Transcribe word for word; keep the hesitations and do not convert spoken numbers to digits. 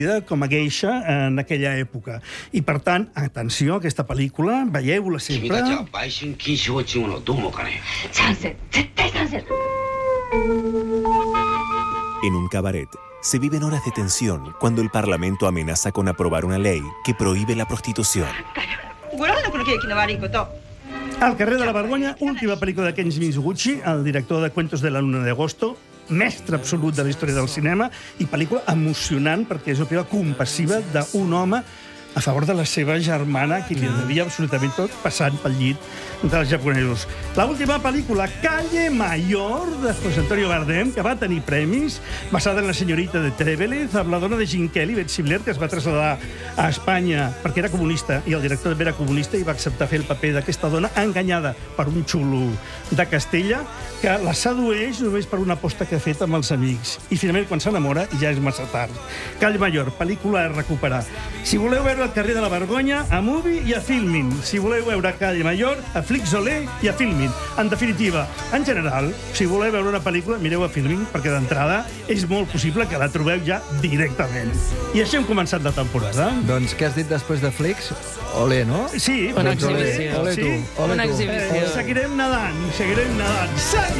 com a geisha en aquella època. I, per tant, atenció a aquesta pel·lícula, veieu-la sempre. En un cabaret, se viven horas de tensión cuando el Parlamento amenaza con aprobar una ley que prohíbe la prostitución. El carrer de la Vergonya, última pel·lícula de Kenji Mizoguchi, el director de Cuentos de la Luna de Agosto, mestre absolut de la història del cinema, i pel·lícula emocionant perquè és una pel·lícula compassiva d'un home a favor de la seva germana, que li devia absolutament tot, passant pel llit dels japonesos. L'última pel·lícula, Calle Mayor, de José Antonio Bardem, que va tenir premis, basada en La senyorita de Trébelez, amb la dona de Gene Kelly, Beth Sibler, que es va traslladar a Espanya perquè era comunista, i el director també era comunista, i va acceptar fer el paper d'aquesta dona enganyada per un xulo de Castella, que la sedueix només per una aposta que ha fet amb els amics. I finalment, quan s'enamora, ja és massa tard. Calle Mayor, pel·lícula a recuperar. Si voleu veure el carrer de la Vergonya, a Movie i a Filmin. Si voleu veure Calle Mayor, a Flixolé i a Filmin. En definitiva, en general, si voleu veure una pel·lícula, mireu a Filmin, perquè d'entrada és molt possible que la trobeu ja directament. I així hem començat la temporada. Doncs què has dit després de Flix? Olé, no? Sí, Una doncs olé. exhibició. Olé tu, Sí. olé Una tu. exhibició. Eh, seguirem nedant, seguirem nedant. Seguirem!